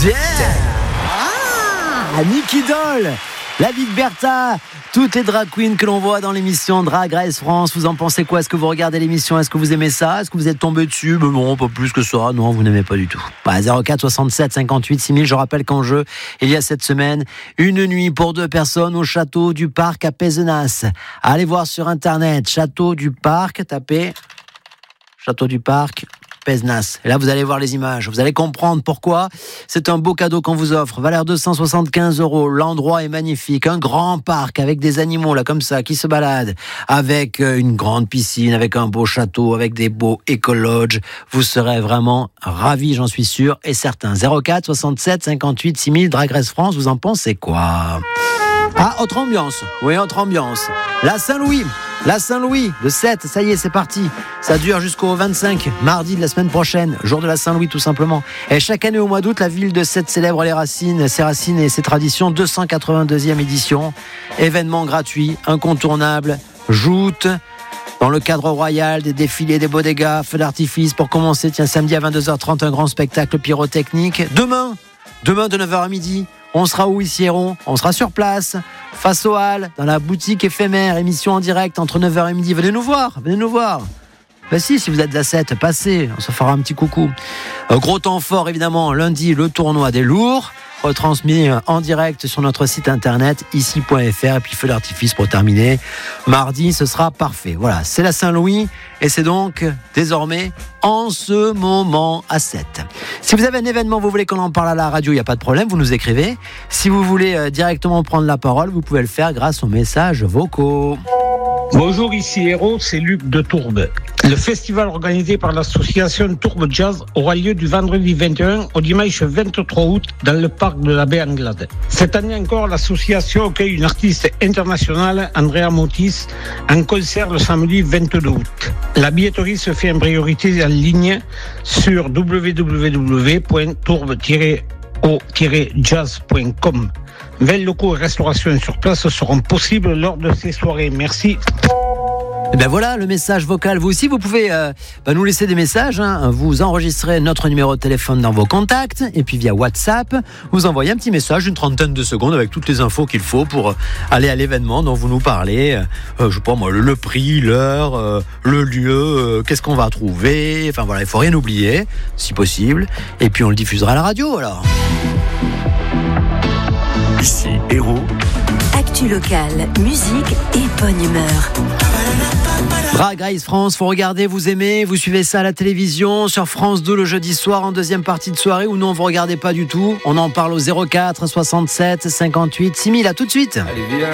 Nicky Doll, la vie de Bertha, toutes les drag queens que l'on voit dans l'émission Drag Race France. Vous en pensez quoi? Est-ce que vous regardez l'émission? Est-ce que vous aimez ça? Est-ce que vous êtes tombé dessus? Non, pas plus que ça. Non, vous n'aimez pas du tout. 04 67 58 6000. Je rappelle qu'en jeu, il y a cette semaine une nuit pour 2 personnes au Château du Parc à Pézenas. Allez voir sur Internet, Château du Parc, tapez Château du Parc Pézenas. Et là, vous allez voir les images. Vous allez comprendre pourquoi. C'est un beau cadeau qu'on vous offre. Valeur 275 €. L'endroit est magnifique. Un grand parc avec des animaux, là, comme ça, qui se baladent. Avec une grande piscine, avec un beau château, avec des beaux écologes. Vous serez vraiment ravis, j'en suis sûr et certain. 04 67 58 6000. Drag Race France, vous en pensez quoi? Autre ambiance. Oui, autre ambiance. La Saint-Louis, le 7, ça y est, c'est parti. Ça dure jusqu'au 25, mardi de la semaine prochaine, jour de la Saint-Louis tout simplement. Et chaque année au mois d'août, la ville de Sète célèbre ses racines et ses traditions. 282e édition. Événement gratuit, incontournable, joute. Dans le cadre royal, des défilés, des bodegas, feux d'artifice. Pour commencer, samedi à 22h30, un grand spectacle pyrotechnique. Demain de 9h à midi. On sera où ici, Héron? On sera sur place, face aux Halles, dans la boutique éphémère, émission en direct entre 9h et midi. Venez nous voir. Si vous êtes à 7, passez, on se fera un petit coucou. Gros temps fort, évidemment, lundi, le tournoi des lourds, retransmis en direct sur notre site internet, ici.fr, et puis feu d'artifice pour terminer. Mardi, ce sera parfait. Voilà, c'est la Saint-Louis, et c'est donc désormais en ce moment à 7. Si vous avez un événement, vous voulez qu'on en parle à la radio, il n'y a pas de problème, vous nous écrivez. Si vous voulez directement prendre la parole, vous pouvez le faire grâce aux messages vocaux. Bonjour, ici Héros, c'est Luc de Tourbe. Le festival organisé par l'association Tourbe Jazz aura lieu du vendredi 21 au dimanche 23 août dans le parc de la Baie Anglade. Cette année encore, l'association accueille une artiste internationale, Andrea Motis, en concert le samedi 22 août. La billetterie se fait en priorité en ligne sur www.tourbe-o-jazz.com. Veille locaux et restauration sur place seront possibles lors de ces soirées. Merci. Et ben voilà, le message vocal. Vous aussi, vous pouvez nous laisser des messages. Vous enregistrez notre numéro de téléphone dans vos contacts. Et puis via WhatsApp, vous envoyez un petit message d'une 30aine de secondes avec toutes les infos qu'il faut pour aller à l'événement dont vous nous parlez. Je sais pas moi, le prix, l'heure, le lieu, qu'est-ce qu'on va trouver. Enfin voilà, il faut rien oublier, si possible. Et puis on le diffusera à la radio alors. Ici Héros. Actu locale, musique et bonne humeur. Drag Race France, faut regarder, vous aimez, vous suivez ça à la télévision, sur France 2 le jeudi soir en deuxième partie de soirée, ou non, vous regardez pas du tout. On en parle au 04 67 58 6000. À tout de suite. Allez, viens.